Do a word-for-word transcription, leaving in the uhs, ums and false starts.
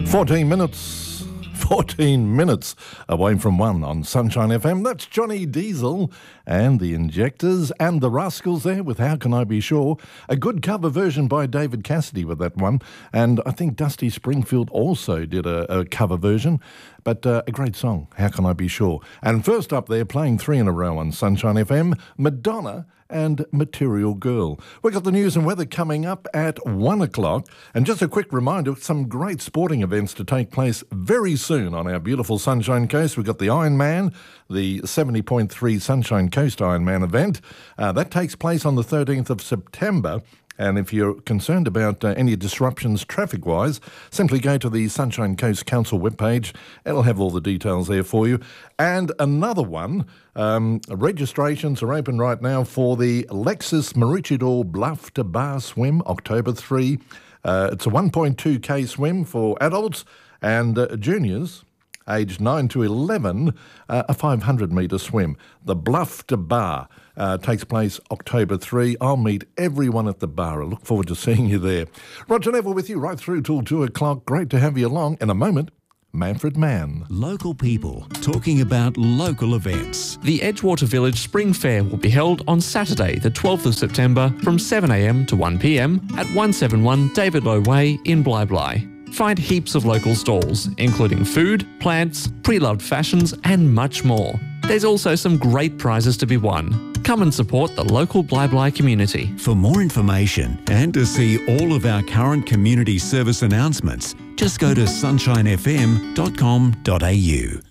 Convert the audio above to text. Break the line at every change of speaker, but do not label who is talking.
fourteen minutes, fourteen minutes away from one on Sunshine F M. That's Johnny Diesel and the Injectors and the Rascals there with How Can I Be Sure? A good cover version by David Cassidy with that one. And I think Dusty Springfield also did a, a cover version. But uh, a great song, How Can I Be Sure? And first up there, playing three in a row on Sunshine F M, Madonna and Material Girl. We've got the news and weather coming up at one o'clock. And just a quick reminder, some great sporting events to take place very soon on our beautiful Sunshine Coast. We've got the Ironman, the seventy point three Sunshine Coast Ironman event. Uh, that takes place on the thirteenth of September. And if you're concerned about uh, any disruptions traffic-wise, simply go to the Sunshine Coast Council webpage. It'll have all the details there for you. And another one, um, registrations are open right now for the Lexus Maroochydore Bluff to Bar Swim, October third. Uh, it's a one point two K swim for adults and uh, juniors, aged nine to eleven, uh, a five hundred metre swim. The Bluff to Bar uh, takes place October third. I'll meet everyone at the bar. I look forward to seeing you there. Roger Neville with you right through till two o'clock. Great to have you along. In a moment, Manfred Mann.
Local people talking about local events.
The Edgewater Village Spring Fair will be held on Saturday, the twelfth of September from seven a m to one p m at one seventy-one David Low Way in Bly Bly. Find heaps of local stalls, including food, plants, pre-loved fashions and much more. There's also some great prizes to be won. Come and support the local Bly Bly community.
For more information and to see all of our current community service announcements, just go to sunshine f m dot com dot a u.